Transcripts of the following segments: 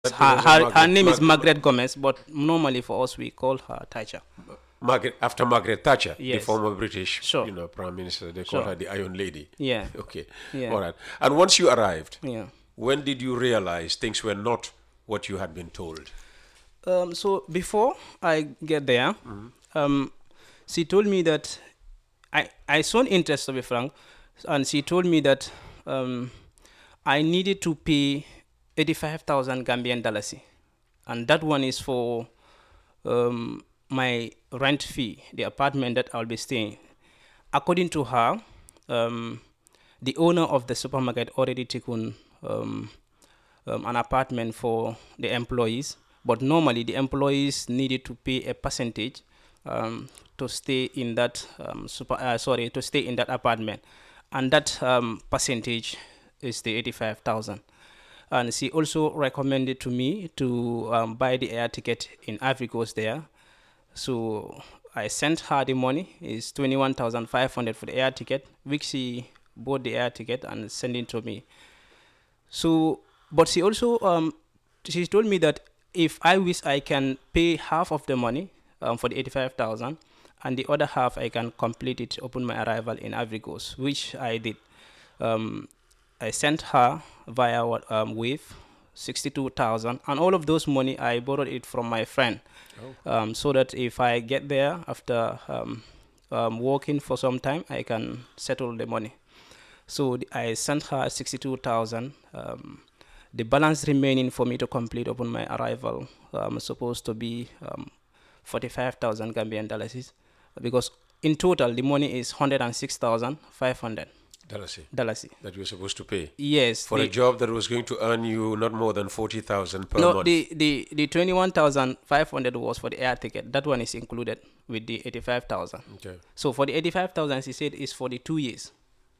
Her name is Margaret Gomez, but normally for us we call her Thatcher. After Margaret Thatcher, the Yes. former British, Sure. Prime Minister, they call Sure. her the Iron Lady. Yeah. Okay. Yeah. All right. And once you arrived, Yeah. when did you realize things were not what you had been told? So before I get there, she told me that I shown interest, to be frank, and she told me that I needed to pay 85,000 Gambian dollars, and that one is for my rent fee, the apartment that I'll be staying. According to her, the owner of the supermarket already taken an apartment for the employees, but normally the employees needed to pay a percentage to stay in that to stay in that apartment, and that percentage is the 85,000. And she also recommended to me to buy the air ticket in Ivory Coast there. So I sent her the money. It's 21,500 for the air ticket, which she bought the air ticket and sent it to me. So, but she also she told me that if I wish, I can pay half of the money for the 85,000, and the other half I can complete it upon my arrival in Ivory Coast, which I did. I sent her via Wave 62,000, and all of those money I borrowed it from my friend, so that if I get there after working for some time, I can settle the money. So I sent her 62,000. The balance remaining for me to complete upon my arrival supposed to be 45,000 Gambian dollars, because in total the money is 106,500 dollars that you were supposed to pay. Yes. For a job that was going to earn you not more than 40,000 per No, month. the 21,500 was for the air ticket. That one is included with the 85,000. Okay. So for the 85,000, she said is for the 2 years.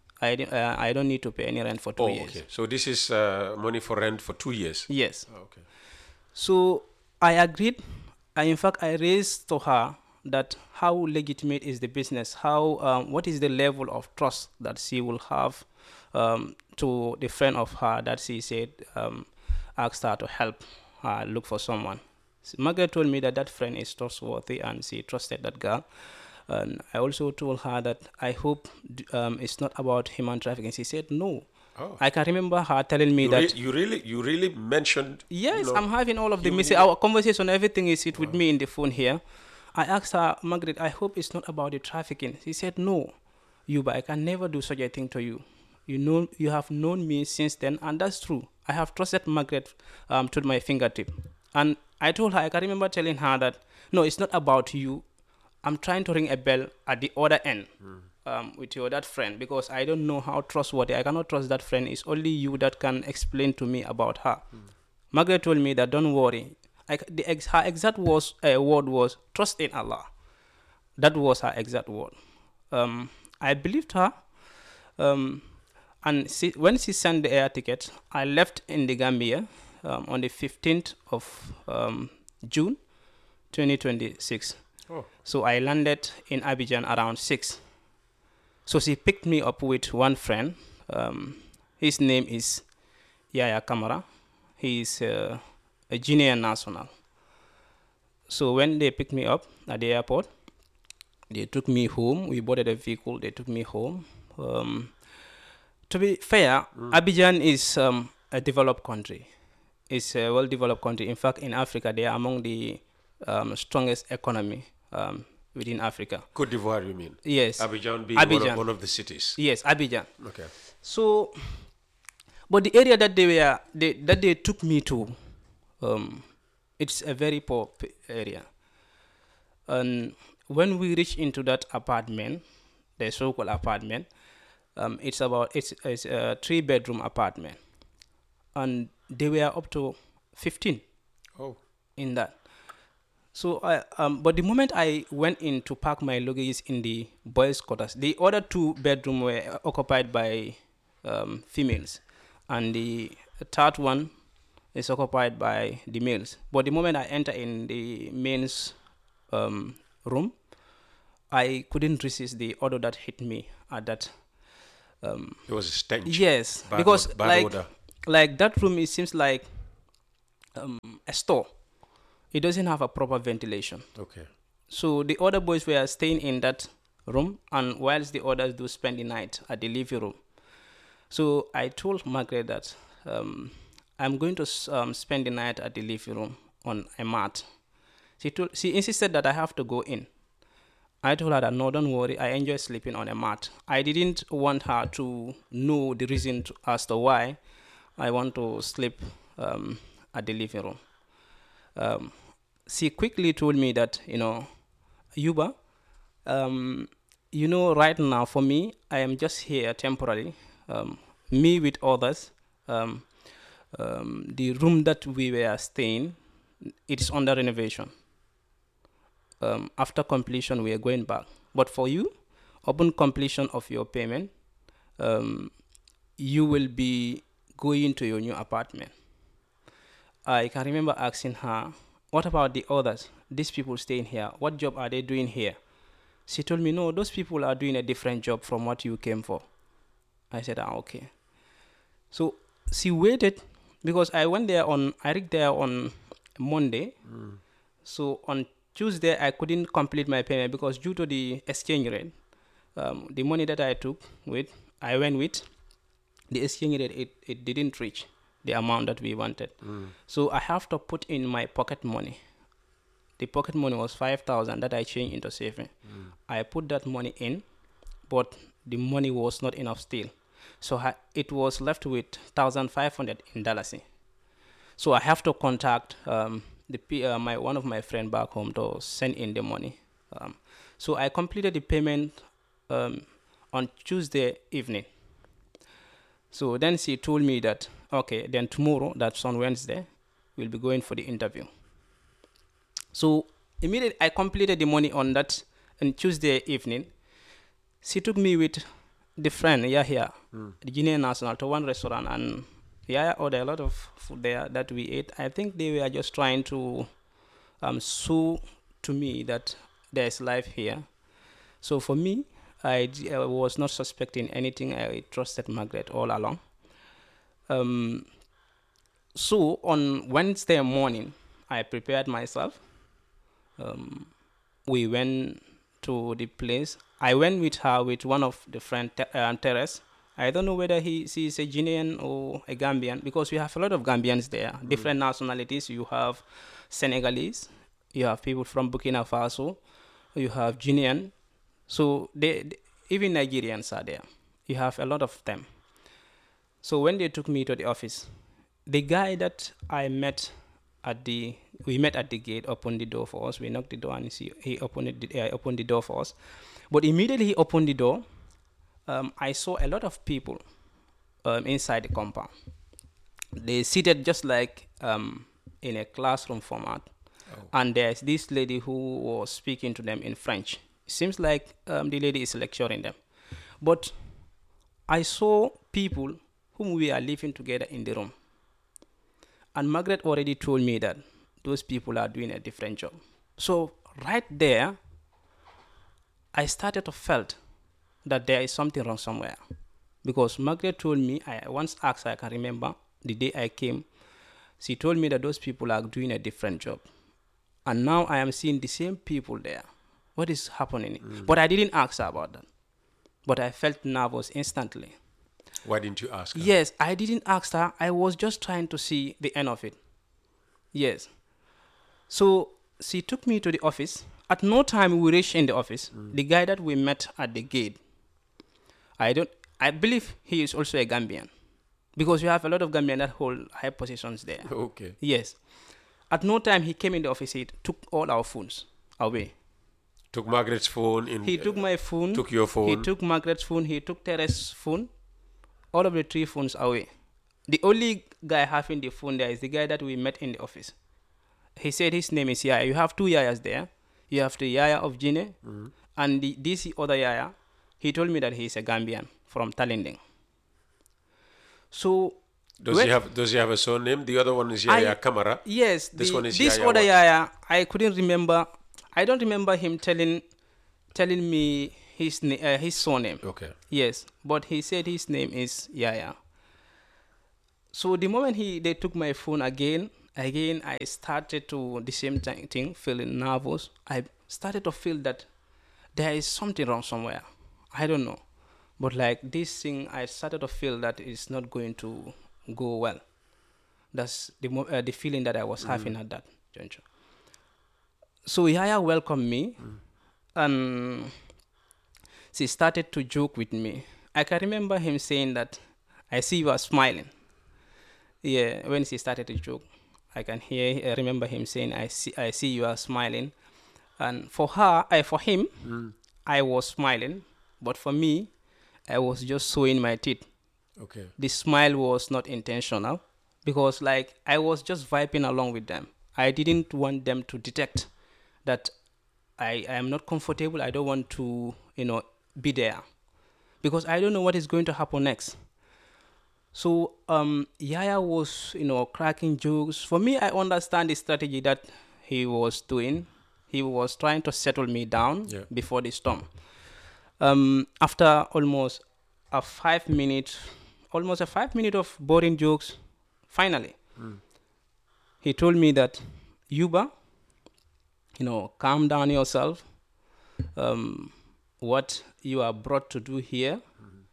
I don't need to pay any rent for 2 years. Okay. So this is money for rent for 2 years. Yes. Okay. So I agreed. In fact, I raised to her that how legitimate is the business, how what is the level of trust that she will have to the friend of her that she said asked her to help her look for someone. So Margaret told me that that friend is trustworthy and she trusted that girl. And I also told her that I hope it's not about human trafficking. She said no. Oh. I can remember her telling me that you really mentioned. yes, I'm having all of the message. Our conversation, everything is it with me in the phone here. I asked her, Margaret, I hope it's not about the trafficking. She said, no, Yuba, I can never do such a thing to you. You have known me since then, and that's true. I have trusted Margaret to my fingertip. And I told her, I can remember telling her that, no, it's not about you. I'm trying to ring a bell at the other end with your that friend, because I don't know how trustworthy. I cannot trust that friend. It's only you that can explain to me about her. Margaret told me that, don't worry. Her exact word was, trust in Allah. That was her exact word. I believed her. And when she sent the air ticket, I left in the Gambia on the 15th of June 2026. Oh. So I landed in Abidjan around 6. So she picked me up with one friend. His name is Yaya Kamara. He is a junior national. So when they picked me up at the airport, they took me home. We boarded a vehicle. They took me home. To be fair, Abidjan is a developed country. It's a well-developed country. In fact, in Africa, they are among the strongest economy within Africa. Cote d'Ivoire, you mean? Yes. Abidjan being one of the cities. Yes, Abidjan. Okay. So, but the area that they took me to, it's a very poor area. And when we reached into that apartment, the so-called apartment, it's a 3-bedroom apartment, and they were up to 15 in that. So but the moment I went in to pack my luggage in the boys' quarters, the other 2 bedrooms were occupied by females, and the third one is occupied by the males. But the moment I enter in the men's room, I couldn't resist the odor that hit me at that. It was a stench. Yes, because odor. Like that room, it seems like a store. It doesn't have a proper ventilation. Okay. So the other boys were staying in that room, and whilst the others do spend the night at the living room. So I told Margaret that I'm going to spend the night at the living room on a mat. She insisted that I have to go in. I told her that no, don't worry, I enjoy sleeping on a mat. I didn't want her to know the reason as to why I want to sleep at the living room. Um, she quickly told me that, Yuba, right now for me, I am just here temporarily, me with others. Um, the room that we were staying, it is under renovation. After completion, we are going back. But for you, upon completion of your payment, um, you will be going to your new apartment. I can remember asking her, what about the others? These people staying here, what job are they doing here? She told me, no, those people are doing a different job from what you came for. I said, okay. So she waited because I reached there on Monday. So on Tuesday, I couldn't complete my payment because due to the exchange rate, the money that I went with, the exchange rate, it didn't reach the amount that we wanted. So I have to put in my pocket money. The pocket money was 5,000 that I changed into saving. I put that money in, but the money was not enough still. So it was left with 1,500 in Dallas. So I have to contact one of my friend back home to send in the money. So I completed the payment on Tuesday evening. So then she told me that, okay, then tomorrow, that's on Wednesday, we'll be going for the interview. So immediately I completed the money on Tuesday evening. She took me with the friend Yahya, the Guinea National, to one restaurant, and Yahya ordered a lot of food there that we ate. I think they were just trying to show to me that there's life here. So for me, I was not suspecting anything. I trusted Margaret all along. So on Wednesday morning, I prepared myself. We went to the place. I went with her with one of the friend, Teres. I don't know whether she's a Guinean or a Gambian because we have a lot of Gambians there, different nationalities. You have Senegalese, you have people from Burkina Faso, you have Guinean. So even Nigerians are there. You have a lot of them. So when they took me to the office, the guy that we met at the gate, opened the door for us. We knocked the door and he opened the door for us. But immediately he opened the door, I saw a lot of people inside the compound. They seated just like in a classroom format. Oh. And there's this lady who was speaking to them in French. It seems like the lady is lecturing them. But I saw people whom we are living together in the room. And Margaret already told me that those people are doing a different job. So right there, I started to felt that there is something wrong somewhere. Because Margaret told me, I once asked her, I can remember, the day I came, she told me that those people are doing a different job. And now I am seeing the same people there. What is happening? But I didn't ask her about that. But I felt nervous instantly. Why didn't you ask her? Yes, I didn't ask her. I was just trying to see the end of it. Yes. So she took me to the office. At no time we reached in the office. The guy that we met at the gate, I believe he is also a Gambian. Because we have a lot of Gambians that hold high positions there. Okay. Yes. At no time he came in the office, he took all our phones away. Took Margaret's phone? He took my phone. Took your phone? He took Margaret's phone. He took Teres' phone. All of the 3 phones away. The only guy having the phone there is the guy that we met in the office. He said his name is Yaya. You have 2 Yayas there. You have the Yaya of Guinea and this other Yaya. He told me that he is a Gambian from Talinding. So does he have a surname? The other one is Yaya Kamara. Yes. This one is this Yaya other Yaya, I couldn't remember. I don't remember him telling me his surname. Okay. Yes, but he said his name is Yaya. So the moment they took my phone again, Again, I started to the same thing, feeling nervous. I started to feel that there is something wrong somewhere. I don't know, but like this thing, I started to feel that it's not going to go well. That's the feeling that I was having at that juncture. So Yaya welcomed me, and she started to joke with me. I can remember him saying that, "I see you are smiling." Yeah, when she started to joke, I remember him saying, I see you are smiling." And for him, I was smiling, but for me, I was just showing my teeth. Okay. The smile was not intentional because, like, I was just vibing along with them. I didn't want them to detect that I am not comfortable. I don't want to, be there because I don't know what is going to happen next. So Yaya was, cracking jokes. For me, I understand the strategy that he was doing. He was trying to settle me down Yeah. before the storm. After a 5 minute, almost a 5 minute of boring jokes, finally, he told me that, "Yuba, calm down yourself. Um, what you are brought to do here,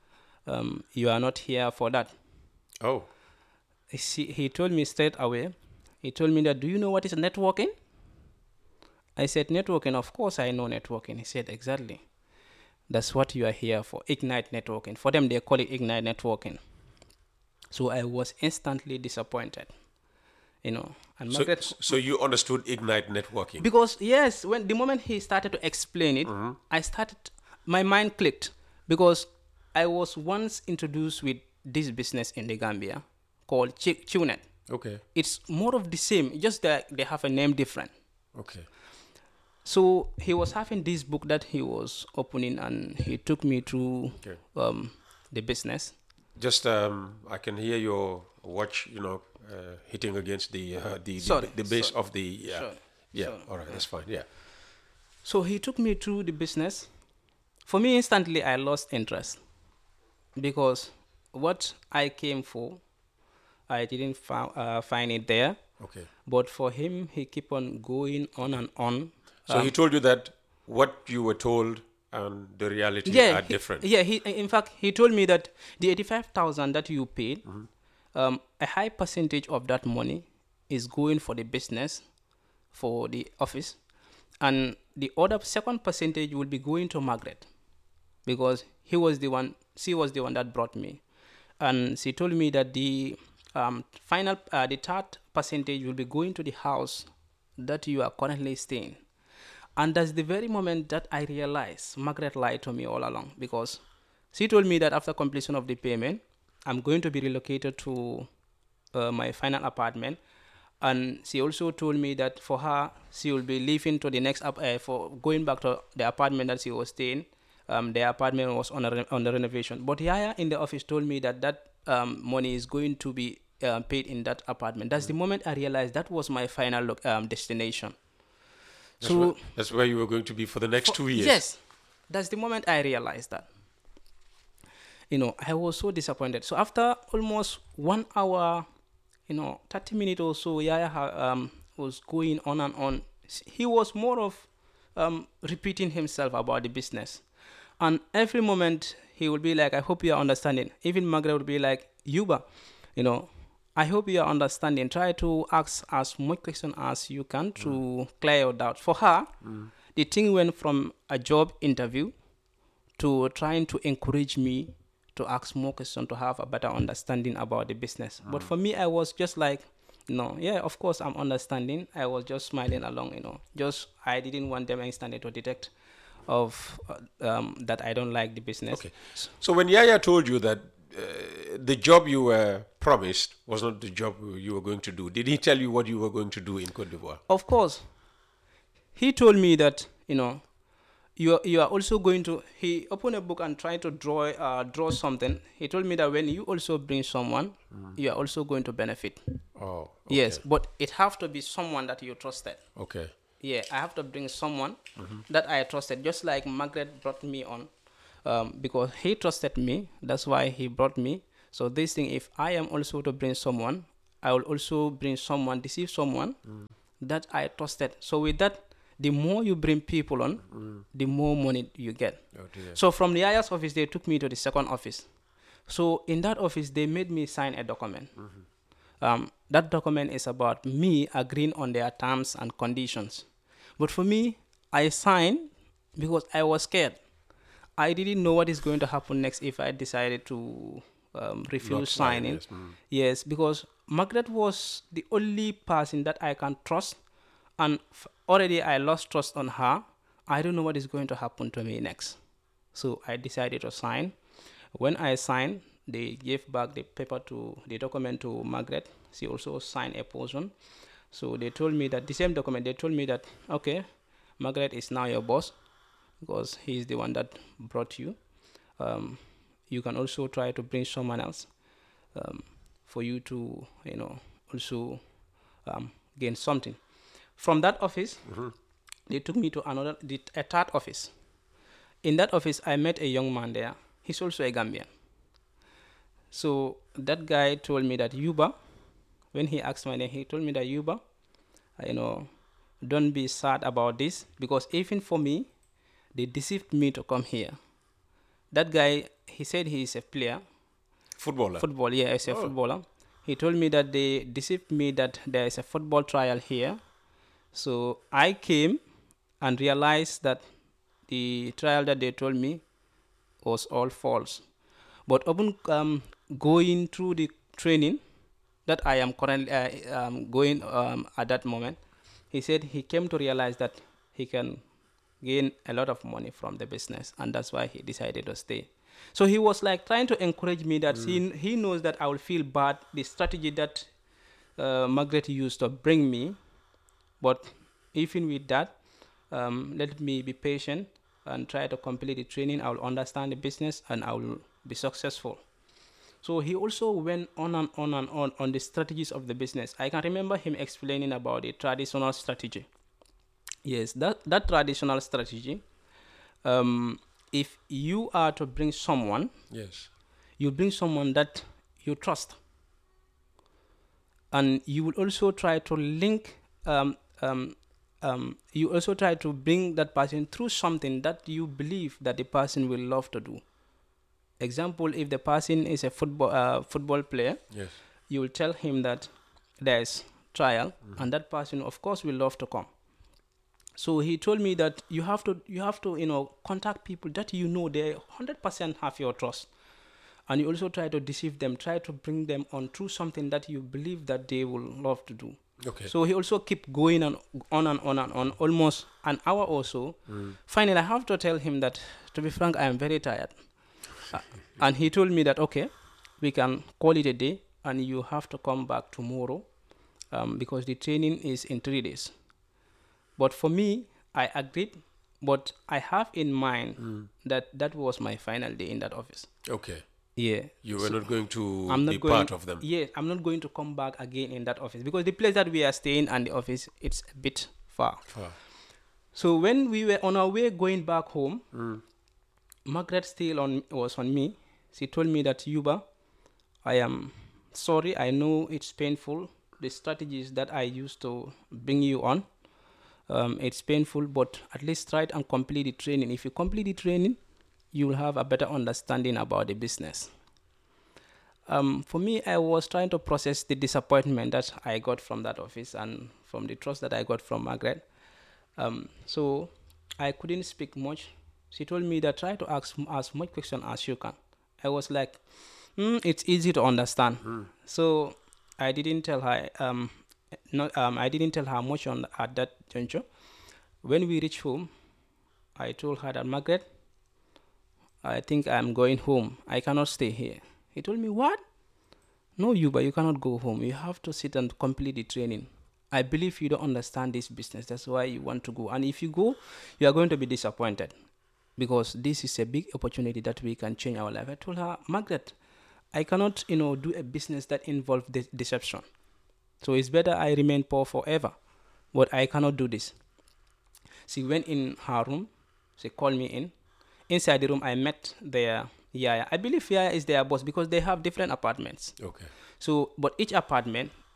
you are not here for that." Oh. He told me straight away. He told me that, "Do you know what is networking?" I said, "Networking, of course I know networking." He said, "Exactly. That's what you are here for, Ignite networking." For them, they call it Ignite networking. So I was instantly disappointed, And So, Margaret, so you understood Ignite networking. because yes, when the moment he started to explain it, my mind clicked because I was once introduced with this business in the Gambia called Tunet. Okay. It's more of the same, just that they have a name different. Okay. So he was having this book that he was opening, and he took me through Okay. the business. Just I can hear your watch, hitting against Sorry, the base sorry. of the yeah. Sure, Yeah. sure. All right. That's fine. Yeah. So he took me through the business. For me, instantly, I lost interest because what I came for, I didn't find it there. Okay. But for him, he keep on going on and on. So he told you that what you were told and the reality Yeah, are different. in fact, he told me that the 85,000 that you paid, a high percentage of that money is going for the business, for the office, and the other second percentage will be going to Margaret because she was the one that brought me, and she told me that the third percentage will be going to the house that you are currently staying. And that's the very moment that I realized Margaret lied to me all along because she told me that after completion of the payment, I'm going to be relocated to my final apartment. And she also told me that for her, she will be leaving to the next for going back to the apartment that she was staying. The apartment was on the renovation. But Yaya in the office told me that money is going to be paid in that apartment. That's the moment I realized that was my final destination. That's where you were going to be for the next 2 years. Yes, that's the moment I realized that. I was so disappointed. So after almost 1 hour, 30 minutes or so, Yaya was going on and on. He was more of repeating himself about the business. And every moment he would be like, "I hope you are understanding." Even Margaret would be like, "Yuba, I hope you are understanding. Try to ask as much question as you can to clear your doubt." For her, the thing went from a job interview to trying to encourage me to ask more questions to have a better understanding about the business. But for me, I was just like, "No, yeah, of course I'm understanding." I was just smiling along, Just I didn't want them instantly to detect of that I don't like the business. Okay. So when Yaya told you that the job you were promised was not the job you were going to do, did he tell you what you were going to do in Cote d'Ivoire? Of course, he told me that you are also going to. He opened a book and tried to draw something. He told me that when you also bring someone, you are also going to benefit. Oh, okay. Yes, but it have to be someone that you trusted. Okay. Yeah, I have to bring someone that I trusted, just like Margaret brought me on, because he trusted me. That's why he brought me. So this thing, if I am also to bring someone, I will also bring someone, deceive someone that I trusted. So with that, the more you bring people on, the more money you get. Oh dear. So from the IRS office, they took me to the second office. So in that office, they made me sign a document. That document is about me agreeing on their terms and conditions. But for me, I signed because I was scared. I didn't know what is going to happen next if I decided to refuse Not sign, signing. yes. Yes, because Margaret was the only person that I can trust, and already I lost trust on her. I don't know what is going to happen to me next. So I decided to sign. When I signed, they gave back the document to Margaret. She also signed a portion. So they told me that the same document, they told me that, okay, Margaret is now your boss because he is the one that brought you. You can also try to bring someone else for you to, also gain something. From that office, they took me to a third office. In that office, I met a young man there. He's also a Gambian. So that guy told me that Yuba, when he asked my name, he told me that Yuba, you know, don't be sad about this because even for me, they deceived me to come here. That guy, he said he is a player. Footballer. Football, yeah, he's a footballer. He told me that they deceived me that there is a football trial here. So I came and realized that the trial that they told me was all false. But upon going through the training that I am currently going at that moment, he said he came to realize that he can gain a lot of money from the business, and that's why he decided to stay. So he was like trying to encourage me that he knows that I will feel bad, the strategy that Margaret used to bring me, but even with that, let me be patient and try to complete the training. I will understand the business and I will be successful. So he also went on and on and on the strategies of the business. I can remember him explaining about the traditional strategy. Yes, that traditional strategy, if you are to bring someone, Yes. you bring someone that you trust. And you will also try to link, you also try to bring that person through something that you believe that the person will love to do. Example, if the person is a football player, Yes. you will tell him that there's trial, and that person, of course, will love to come. So he told me that you have to contact people that they 100% have your trust, and you also try to deceive them, try to bring them on through something that you believe that they will love to do. Okay. So he also keep going on and on and on, almost an hour or so. Finally, I have to tell him that, to be frank, I am very tired. And he told me that, okay, we can call it a day, and you have to come back tomorrow because the training is in 3 days. But for me, I agreed, but I have in mind that was my final day in that office. Okay. Yeah. You were not going to I'm not be going, part of them. Yeah, I'm not going to come back again in that office because the place that we are staying and the office, it's a bit far. So when we were on our way going back home, Margaret still was on me. She told me that, Yuba, I am sorry. I know it's painful. The strategies that I used to bring you on, it's painful, but at least try and complete the training. If you complete the training, you will have a better understanding about the business. For me, I was trying to process the disappointment that I got from that office and from the trust that I got from Margaret. So I couldn't speak much. She told me that try to ask as much question as you can. I was like, it's easy to understand. So I didn't tell her. I didn't tell her much at that juncture. When we reached home, I told her that, Margaret, I think I'm going home. I cannot stay here. He told me, what? No, Yuba, you cannot go home. You have to sit and complete the training. I believe you don't understand this business. That's why you want to go. And if you go, you are going to be disappointed because this is a big opportunity that we can change our life. I told her, Margaret, I cannot, do a business that involves deception. So it's better I remain poor forever. But I cannot do this. She went in her room. She called me in. Inside the room, I met their Yaya. I believe Yaya is their boss because they have different apartments. Okay. So, but each apartment,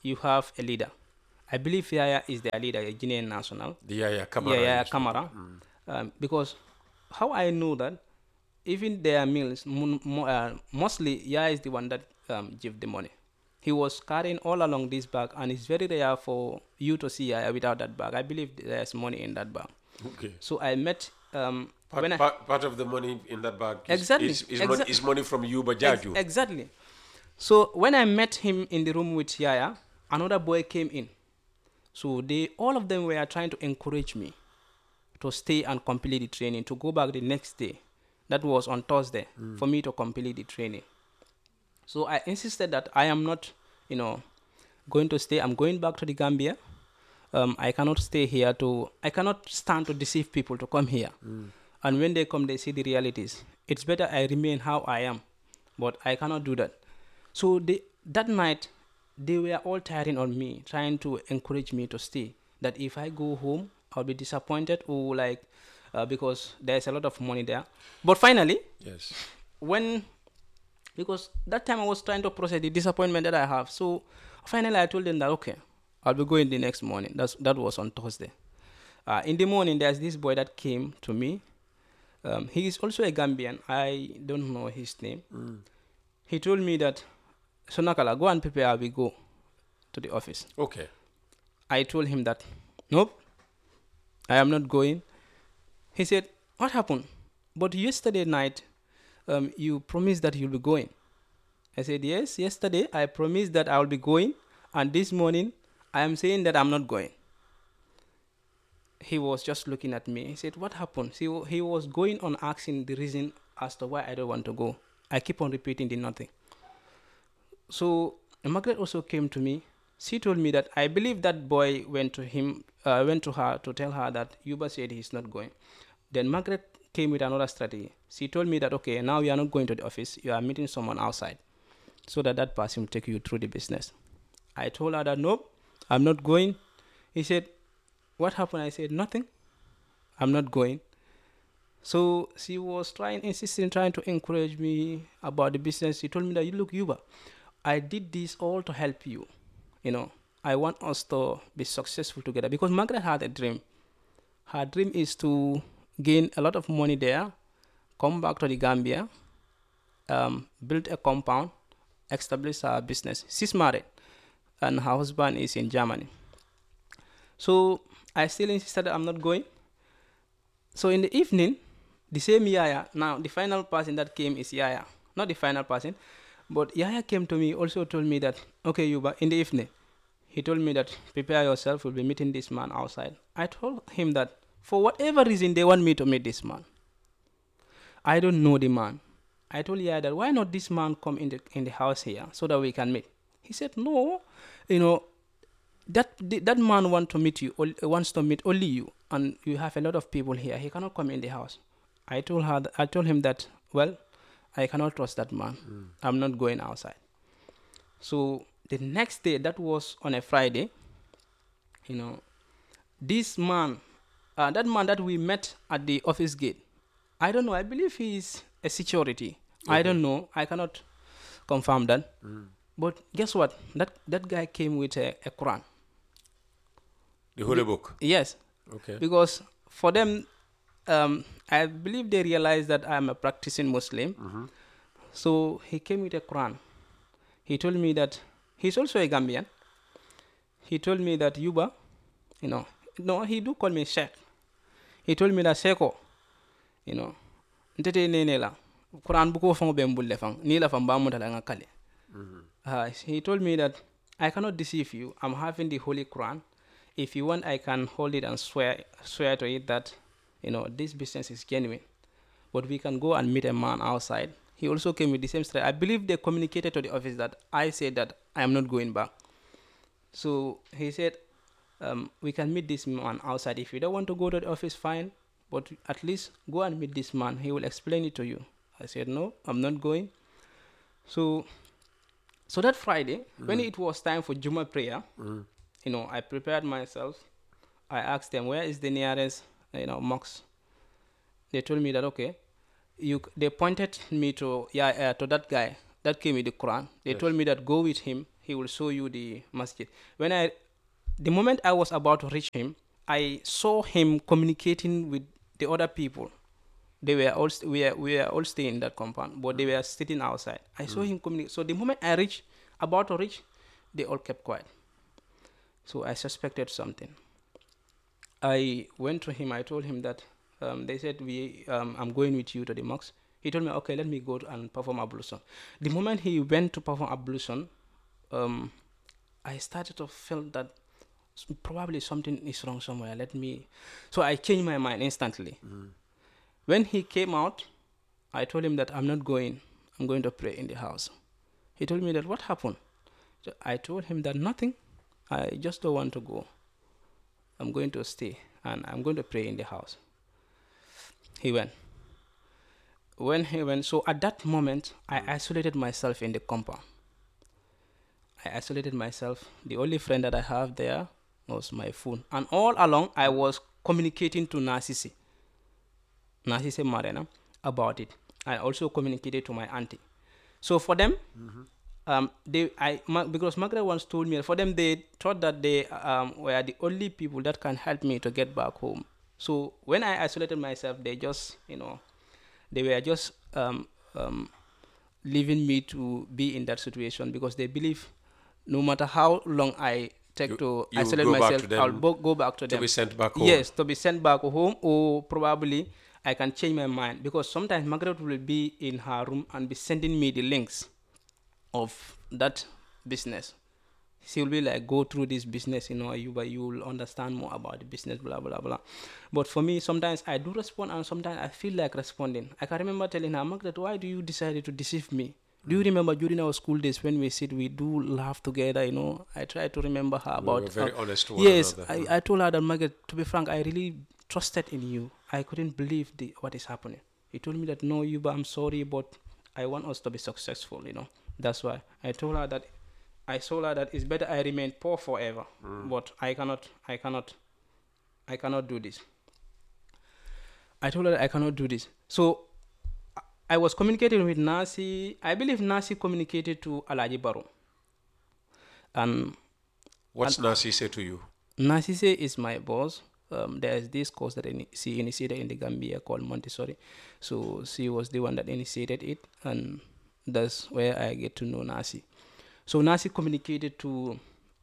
you have a leader. I believe Yaya is their leader, a Guinean national. The Yaya Kamara. Yeah, Yaya used to- Kamara. Because how I know that, even their meals, mostly Yaya is the one that give the money. He was carrying all along this bag, and it's very rare for you to see Yaya without that bag. I believe there's money in that bag. Okay. So I met when I Part of the money in that bag Exactly, is money from you, Bajaju. exactly. So when I met him in the room with Yaya, another boy came in. So all of them were trying to encourage me to stay and complete the training, to go back the next day. That was on Thursday, for me to complete the training. So I insisted that I am not, going to stay. I'm going back to the Gambia. I cannot stay here I cannot stand to deceive people to come here. And when they come, they see the realities. It's better I remain how I am, but I cannot do that. So that night, they were all tiring on me, trying to encourage me to stay. That if I go home, I'll be disappointed, or because there's a lot of money there. But finally, Yes. because that time I was trying to process the disappointment that I have. So finally, I told them that, okay, I'll be going the next morning. That was on Thursday. In the morning, there's this boy that came to me. He is also a Gambian. I don't know his name. He told me that, Sonakala, go and prepare, we go to the office. Okay. I told him that, nope, I am not going. He said, what happened? But yesterday night, you promised that you'll be going. I said, yes, yesterday I promised that I will be going, and this morning I am saying that I'm not going. He was just looking at me. He said, what happened? He was going on asking the reason as to why I don't want to go. I keep on repeating the nothing. So Margaret also came to me. She told me that I believe that boy went to her to tell her that Yuba said he's not going. Then Margaret came with another strategy. She told me that, okay, now you are not going to the office. You are meeting someone outside, so that person will take you through the business. I told her that, nope, I'm not going. He said, what happened? I said, nothing. I'm not going. So she was insisting, trying to encourage me about the business. She told me that, look, Yuba, I did this all to help you. I want us to be successful together, because Margaret had a dream. Her dream is to gain a lot of money there, come back to the Gambia, build a compound, establish her business. She's married, and her husband is in Germany. So I still insisted that I'm not going. So in the evening, the same Yaya, now the final person that came is Yaya. Not the final person, but Yaya came to me, also told me that, okay, Yuba, in the evening, he told me that, prepare yourself, we'll be meeting this man outside. I told him that, for whatever reason they want me to meet this man, I don't know the man. I told Yaya that, why not this man come in the house here so that we can meet? He said, no, that man wants to meet only you, and you have a lot of people here. He cannot come in the house. I told him that, well, I cannot trust that man. I'm not going outside. So the next day, that was on a Friday, this man, that man that we met at the office gate, I don't know, I believe he is a security. Okay. I don't know, I cannot confirm that. But guess what? That guy came with a Quran. The Holy Book? Yes. Okay. Because for them, I believe they realized that I'm a practicing Muslim. So he came with a Quran. He told me that he's also a Gambian. He told me that, Yuba, no, he do call me Sheikh. He told me that, Seko, ntete nene la Quran buko fang bembulle fang ni la fang bamu dala ngakale. He told me that I cannot deceive you. I'm having the Holy Quran. If you want, I can hold it and swear to it that, this business is genuine. But we can go and meet a man outside. He also came with the same strategy. I believe they communicated to the office that I said that I am not going back. So he said, we can meet this man outside. If you don't want to go to the office, fine. But at least go and meet this man. He will explain it to you. I said, no, I'm not going. So that Friday, when it was time for Juma prayer, I prepared myself. I asked them, where is the nearest, mosque? They told me that, okay. They pointed me to that guy that came with the Quran. They told me that go with him. he will show you the masjid. The moment I was about to reach him, I saw him communicating with the other people. They were all we were all staying in that compound, but they were sitting outside. I saw him communicate. So the moment I reached, about to reach, they all kept quiet. So I suspected something. I went to him. I told him that they said I'm going with you to the mosque. He told me, okay, let me go and perform ablution. The moment he went to perform ablution, um, I started to feel that probably something is wrong somewhere. So I changed my mind instantly. When he came out, I told him that I'm not going. I'm going to pray in the house. He told me that what happened? So I told him that nothing. I just don't want to go. I'm going to stay and I'm going to pray in the house. He went. When he went, so at that moment, I isolated myself in the compound. I isolated myself. The only friend that I have there was my phone. And all along, I was communicating to Narcisse Marena about it. I also communicated to my auntie. So for them, because Margaret once told me, for them they thought that they were the only people that can help me to get back home. So when I isolated myself, they just, they were just leaving me to be in that situation because they believe no matter how long I take to you isolate go back myself, to them I'll go back to them. To be sent back home. Yes, to be sent back home, or probably I can change my mind because sometimes Margaret will be in her room and be sending me the links of that business. She will be like, go through this business, you will understand more about the business, blah blah blah. But for me, sometimes I do respond, and sometimes I feel like responding. I can remember telling her, Margaret, why do you decide to deceive me? Do you remember during our school days when we sit, we do laugh together? I try to remember her We about. were very honest to one yes, another. I told her that, Margaret, to be frank, I really trusted in you. I couldn't believe what is happening. He told me that, no, Yuba, I'm sorry, but I want us to be successful. That's why I told her that. I told her that it's better I remain poor forever, but I cannot do this. I told her that I cannot do this. So I was communicating with Nasi. I believe Nasi communicated to Alaji Baro. And What's Nasi say to you? Nasi is my boss. There is this course that she initiated in the Gambia called Montessori. So she was the one that initiated it, and that's where I get to know Nasi. So Nasi communicated to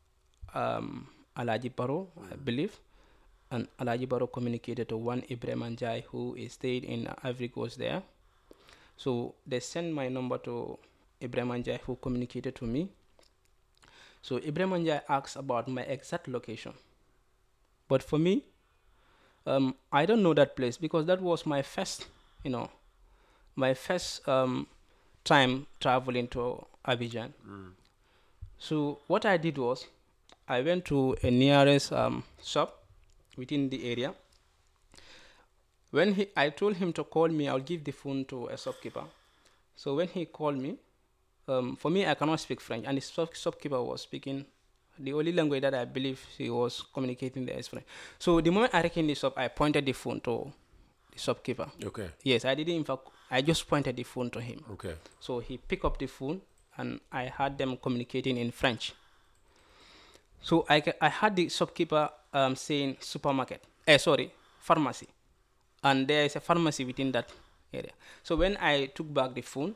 Alaji Baro, I believe, and Alaji Baro communicated to one Ibrahim Anjai who is stayed in Ivory Coast there. So they sent my number to Ibrahim Anjai who communicated to me. So Ibrahim Anjai asked about my exact location. But for me, I don't know that place because that was my first, time traveling to Abidjan. So what I did was, I went to a nearest shop within the area. When I told him to call me, I'll give the phone to a shopkeeper. So when he called me, for me, I cannot speak French, and the shopkeeper was speaking the only language that I believe he was communicating there is French. So the moment I reached the shop, I pointed the phone to the shopkeeper. Okay. Yes, I didn't. In fact, I just pointed the phone to him. Okay. So he picked up the phone, and I had them communicating in French. So I had the shopkeeper saying supermarket. Pharmacy. And there is a pharmacy within that area. So when I took back the phone,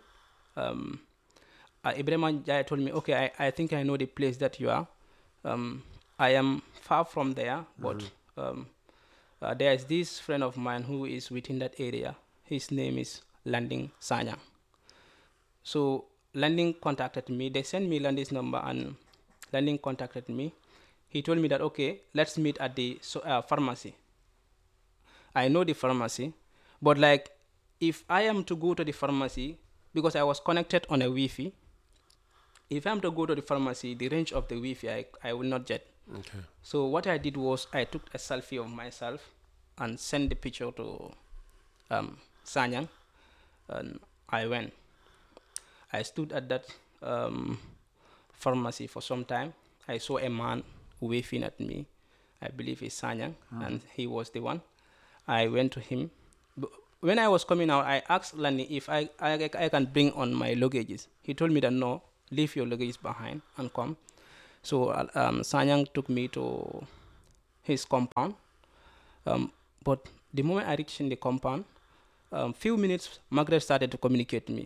Ibrahim Jaya told me, okay, I think I know the place that you are. I am far from there, but there is this friend of mine who is within that area. His name is Landing Sanya. So Landing contacted me. They sent me Landing's number, and Landing contacted me. He told me that, okay, let's meet at the pharmacy. I know the pharmacy, but like, if I am to go to the pharmacy, because I was connected on a Wi-Fi, if I'm to go to the pharmacy, the range of the Wi-Fi, I will not get. Okay. So what I did was I took a selfie of myself and sent the picture to Sanyang, and I went. I stood at that pharmacy for some time. I saw a man waving at me. I believe it's Sanyang, and he was the one. I went to him. When I was coming out, I asked Lani if I can bring on my luggages. He told me that no, leave your luggage behind and come. So Sanyang took me to his compound. But the moment I reached in the compound, few minutes, Margaret started to communicate to me.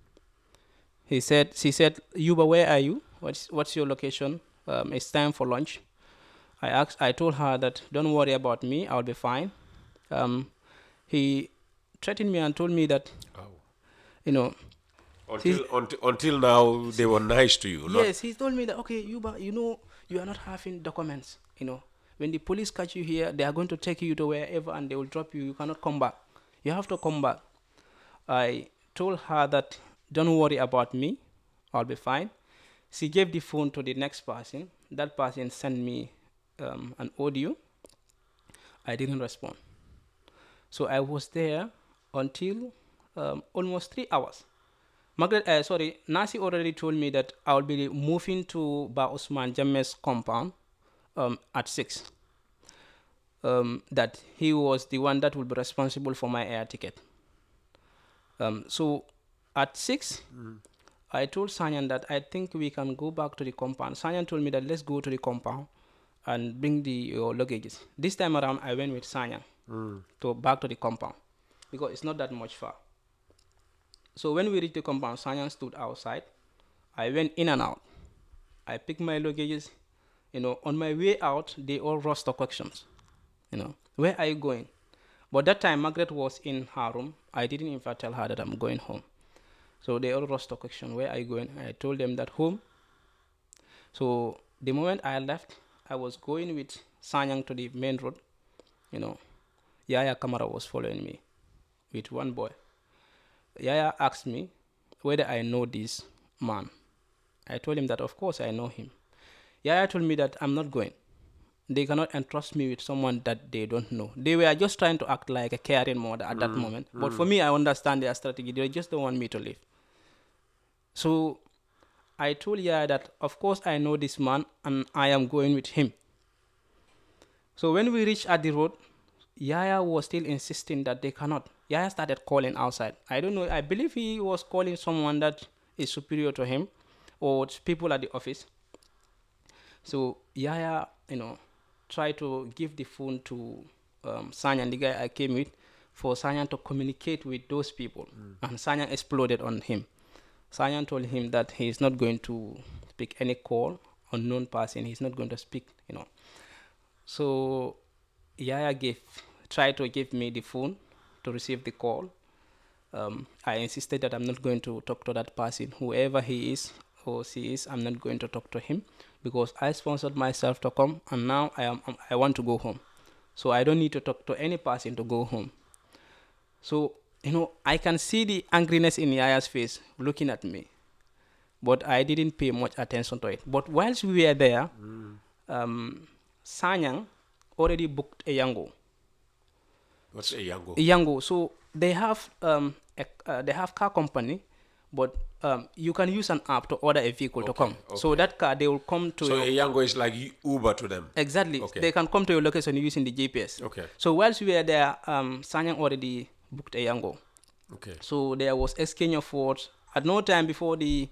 She said, Yuba, where are you? What's your location? It's time for lunch. I told her that don't worry about me, I'll be fine. He threatened me and told me that, Oh. you know, Until now, they were nice to you. yes, he told me that, okay, Yuba, you are not having documents. When the police catch you here, they are going to take you to wherever and they will drop you. You cannot come back. You have to come back. I told her that don't worry about me, I'll be fine. She gave the phone to the next person. That person sent me an audio. I didn't respond. So I was there until almost 3 hours. Nasi already told me that I'll be moving to Ba Usman Jamme's compound at 6. That he was the one that will be responsible for my air ticket. So at 6, I told Sanyan that I think we can go back to the compound. Sanyan told me that let's go to the compound and bring the luggages. This time around, I went with Sanyan back to the compound because it's not that much far. So when we reached the compound, Sanyan stood outside. I went in and out. I picked my luggages. On my way out, they all rushed to questions. Where are you going? But that time, Margaret was in her room. I didn't in fact tell her that I'm going home. So they all rushed to question, where are you going? I told them that home. So the moment I left, I was going with Sanyang to the main road. Yaya Kamara was following me with one boy. Yaya asked me whether I know this man. I told him that of course I know him. Yaya told me that I'm not going. They cannot entrust me with someone that they don't know. They were just trying to act like a caring mother at that moment. But for me, I understand their strategy. They just don't want me to leave. So I told Yaya that of course I know this man and I am going with him. So when we reached at the road, Yaya was still insisting that they cannot. Yaya started calling outside. I don't know. I believe he was calling someone that is superior to him or people at the office. So Yaya, tried to give the phone to Sanyan, the guy I came with, for Sanyan to communicate with those people. And Sanyan exploded on him. Sanyan told him that he is not going to pick any call, unknown person. He's not going to speak, So Yaya tried to give me the phone to receive the call. I insisted that I'm not going to talk to that person. Whoever he is or she is, I'm not going to talk to him because I sponsored myself to come and now I want to go home. So I don't need to talk to any person to go home. So, I can see the angriness in Yaya's face looking at me. But I didn't pay much attention to it. But whilst we were there, Sanyang already booked a Yango. What's a Yango? A Yango. So they have car company, but you can use an app to order a vehicle to come. Okay. So that car, they will come to So a Yango is like Uber to them? Exactly. Okay. They can come to your location using the GPS. Okay. So whilst we were there, Sanyang already booked a Yango. Okay. So there was exchange of words. At no time before the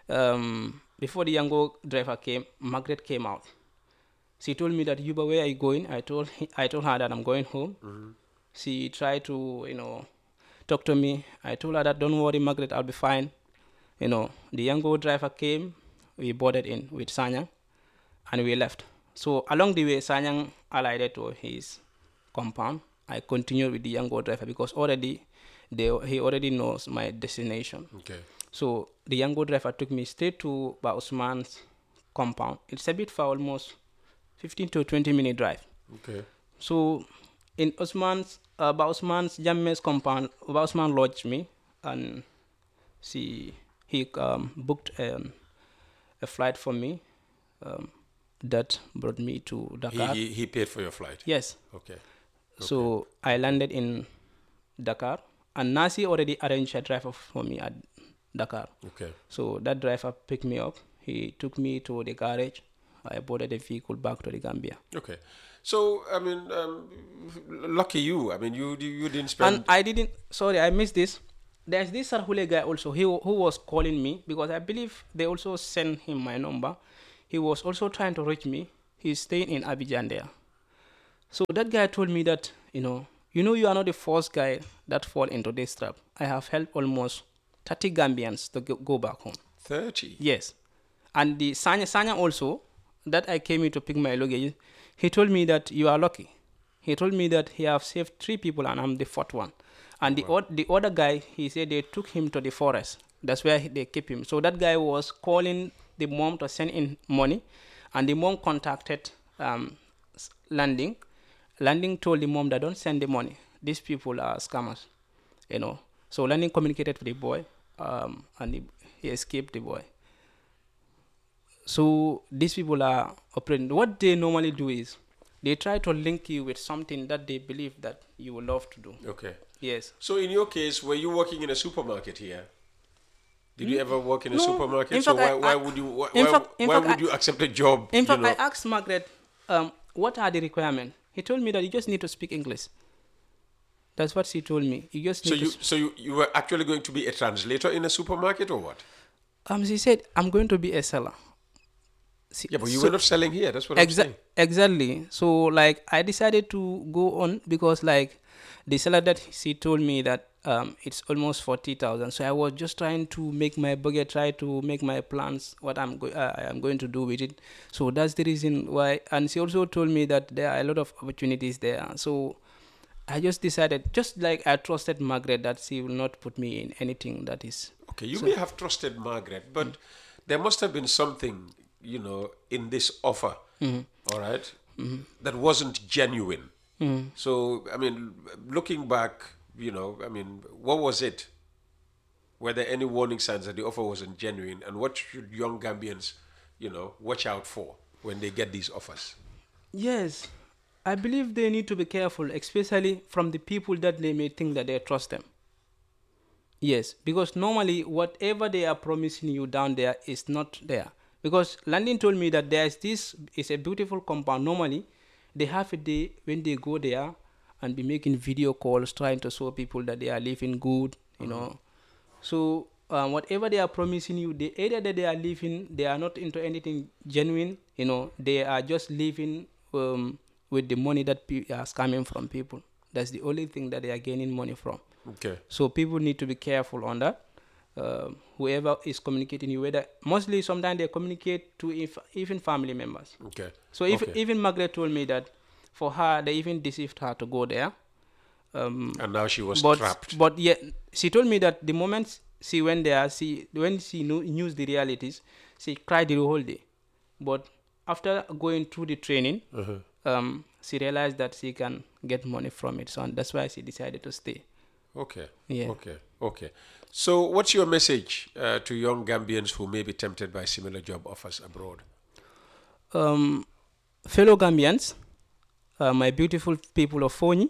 Yango driver came, Margaret came out. She told me that, Yuba, where are you going? I told her that I'm going home. She tried to, talk to me. I told her that, don't worry, Margaret, I'll be fine. The Yango driver came. We boarded in with Sanyang, and we left. So along the way, Sanyang alighted to his compound. I continued with the Yango driver because he already knows my destination. Okay. So the Yango driver took me straight to Ba Usman's compound. It's a bit far, almost 15 to 20 minute drive. Okay. So in Ba Usman's Jamme's compound, Ba Usman lodged me, and he booked a flight for me that brought me to Dakar. He paid for your flight? Yes. Okay. So I landed in Dakar, and Nasi already arranged a driver for me at Dakar. Okay. So that driver picked me up. He took me to the garage. I boarded the vehicle back to the Gambia. Okay. So, I mean, lucky you. I mean, you didn't spend... And I didn't... Sorry, I missed this. there's this Sarhule guy also, who was calling me because I believe they also sent him my number. He was also trying to reach me. He's staying in Abidjan there. So that guy told me that, you are not the first guy that fall into this trap. I have helped almost 30 Gambians to go back home. 30. Yes. And the Sanya also, that I came here to pick my luggage, he told me that you are lucky. He told me that he have saved 3 people and I'm the 4th one. And the other guy, he said they took him to the forest. That's where they keep him. So that guy was calling the mom to send in money, and the mom contacted Landing. Landing told the mom that don't send the money. These people are scammers. So Landing communicated with the boy, and he escaped the boy. So these people are operating. What they normally do is they try to link you with something that they believe that you will love to do. Okay. Yes. So in your case, were you working in a supermarket here? Did you ever work in a No. supermarket? In So fact, why I- would you why, in why, fact- in why fact, would I- you accept a job? In fact, you know? I asked Margaret, what are the requirements? He told me that you just need to speak English. That's what she told me. You just need You were actually going to be a translator in a supermarket or what? She said, I'm going to be a seller. Yeah, but you were not selling here. That's what I'm saying. Exactly. So, like, I decided to go on because, like, the seller that she told me that it's almost 40,000. So I was just trying to make my budget, try to make my plans, what I am going to do with it. So that's the reason why. And she also told me that there are a lot of opportunities there. So I just decided, just like I trusted Margaret, that she will not put me in anything that is. Okay, you may have trusted Margaret, but there must have been something, in this offer, all right, that wasn't genuine. So, I mean, looking back, what was it? Were there any warning signs that the offer wasn't genuine? And what should young Gambians, watch out for when they get these offers? Yes, I believe they need to be careful, especially from the people that they may think that they trust them. Yes, because normally whatever they are promising you down there is not there. Because Landing told me that is a beautiful compound. Normally, they have a day when they go there and be making video calls, trying to show people that they are living good. So whatever they are promising you, either that they are living, they are not into anything genuine. They are just living with the money that is coming from people. That's the only thing that they are gaining money from. Okay. So people need to be careful on that. Whoever is communicating you, mostly sometimes they communicate to even family members. Okay. So even Margaret told me that for her, they even deceived her to go there. And now she was but, trapped. But yet, she told me that the moment she went there, when she knew the realities, she cried the whole day. But after going through the training, she realized that she can get money from it. So that's why she decided to stay. Okay. Yeah. Okay. So, what's your message to young Gambians who may be tempted by similar job offers abroad? Fellow Gambians, my beautiful people of Foni,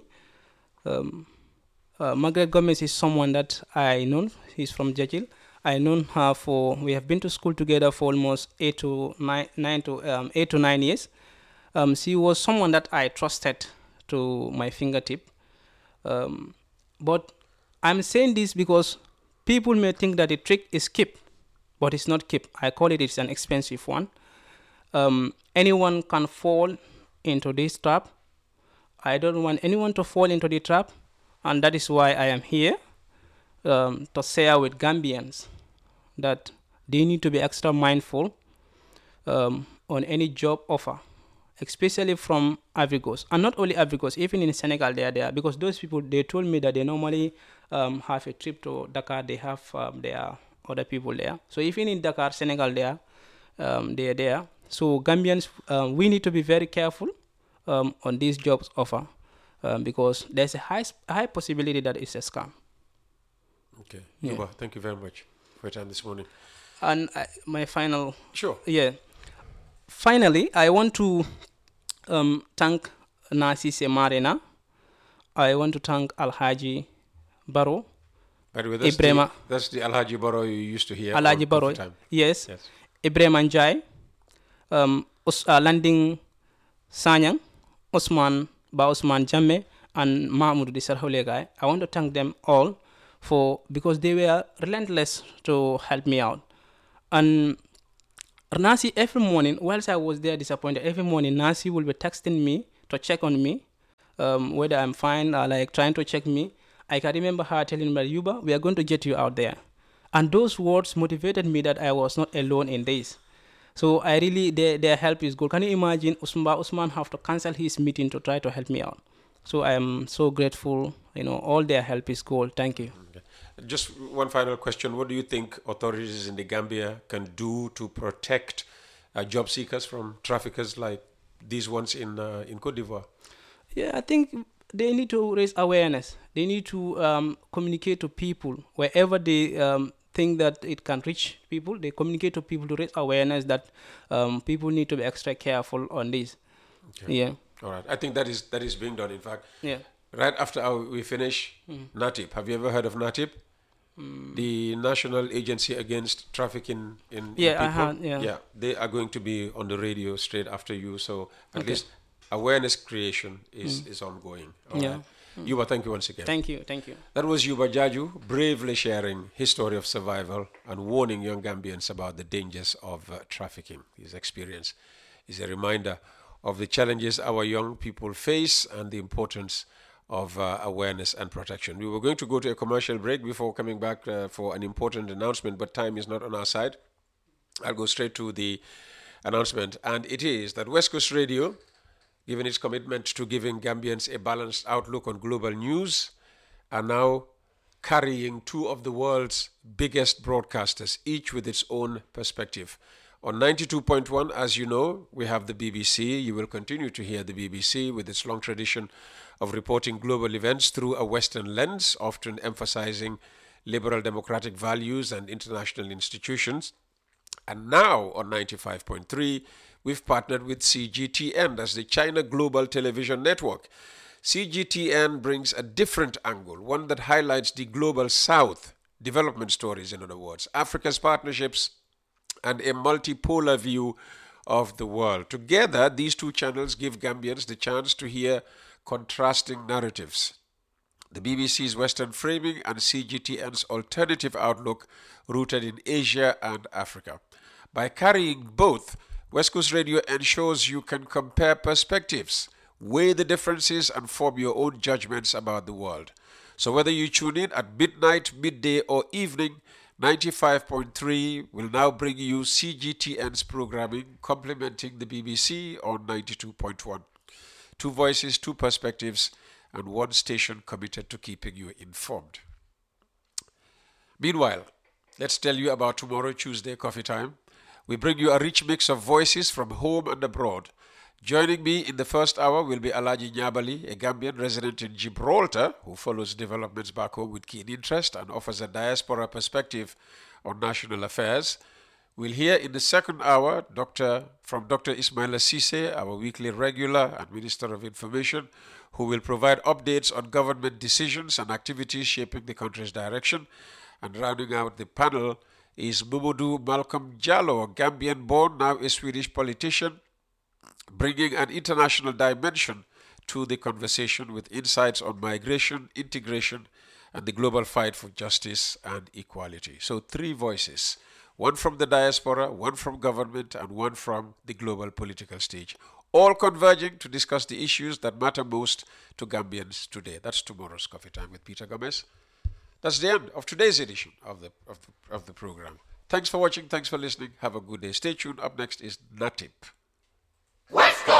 Margaret Gomez is someone that I know. She's from Jejil. I known her we have been to school together for almost 8 to 9 years. She was someone that I trusted to my fingertip. But I'm saying this because people may think that the trick is keep, but it's not keep. I call it's an expensive one. Anyone can fall into this trap. I don't want anyone to fall into the trap, and that is why I am here to share with Gambians that they need to be extra mindful on any job offer, especially from Africos. And not only Africos, even in Senegal they are there, because those people, they told me that they normally have a trip to Dakar. They have their other people there. So even in Dakar, Senegal, they are there. So Gambians, we need to be very careful on these jobs offer because there's a high possibility that it's a scam. Okay. Yeah. Yuba, thank you very much for your time this morning. And my final... Sure. Yeah. Finally, I want to thank Nasise Marina. I want to thank Alhaji Baro. By the way, that's the Alhaji Baro you used to hear. Alhaji Baro, yes. Ibrahima Njai, Landing Sanyang, Osman Jamme, and Mahmoud Disar Holegai. I want to thank them all because they were relentless to help me out. And Nancy, every morning, whilst I was there disappointed, every morning Nancy will be texting me to check on me, whether I'm fine, or like trying to check me. I can remember her telling me, Yuba, we are going to get you out there. And those words motivated me that I was not alone in this. So I really, their help is good. Can you imagine Usman have to cancel his meeting to try to help me out? So I am so grateful. All their help is gold. Thank you. Okay. Just one final question. What do you think authorities in the Gambia can do to protect job seekers from traffickers like these ones in Cote d'Ivoire? Yeah, I think they need to raise awareness. They need to communicate to people wherever they think that it can reach people. They communicate to people to raise awareness that people need to be extra careful on this. Okay. Yeah. All right. I think that is being done. In fact, Yeah. right after we finish, NATIP. Have you ever heard of NATIP? The National Agency Against Trafficking in Yeah, People. I had. Yeah. Yeah, they are going to be on the radio straight after you. So at Okay. least awareness creation is ongoing. All Yeah. right. Yuba, thank you once again. Thank you. Thank you. That was Yuba Jaju bravely sharing his story of survival and warning young Gambians about the dangers of trafficking. His experience is a reminder of the challenges our young people face and the importance of awareness and protection. We were going to go to a commercial break before coming back for an important announcement, but time is not on our side. I'll go straight to the announcement, and it is that West Coast Radio, given its commitment to giving Gambians a balanced outlook on global news, are now carrying two of the world's biggest broadcasters, each with its own perspective. On 92.1, as you know, we have the BBC. You will continue to hear the BBC with its long tradition of reporting global events through a Western lens, often emphasizing liberal democratic values and international institutions. And now on 95.3, we've partnered with CGTN, that's the China Global Television Network. CGTN brings a different angle, one that highlights the global south, development stories, in other words, Africa's partnerships, and a multipolar view of the world. Together, these two channels give Gambians the chance to hear contrasting narratives. The BBC's Western framing and CGTN's alternative outlook rooted in Asia and Africa. By carrying both, West Coast Radio ensures you can compare perspectives, weigh the differences, and form your own judgments about the world. So whether you tune in at midnight, midday, or evening, 95.3 will now bring you CGTN's programming complementing the BBC on 92.1. Two voices, two perspectives, and one station committed to keeping you informed. Meanwhile, let's tell you about tomorrow, Tuesday, Coffee Time. We bring you a rich mix of voices from home and abroad. Joining me in the first hour will be Alaji Nyabali, a Gambian resident in Gibraltar who follows developments back home with keen interest and offers a diaspora perspective on national affairs. We'll hear in the second hour from Dr. Ismaila Cisse, our weekly regular and Minister of Information, who will provide updates on government decisions and activities shaping the country's direction. And rounding out the panel is Mamadou Malcolm Jallow, a Gambian-born, now a Swedish politician, bringing an international dimension to the conversation with insights on migration, integration, and the global fight for justice and equality. So 3 voices, one from the diaspora, one from government, and one from the global political stage, all converging to discuss the issues that matter most to Gambians today. That's tomorrow's Coffee Time with Peter Gomez. That's the end of today's edition of the program. Thanks for watching. Thanks for listening. Have a good day. Stay tuned. Up next is NATIP.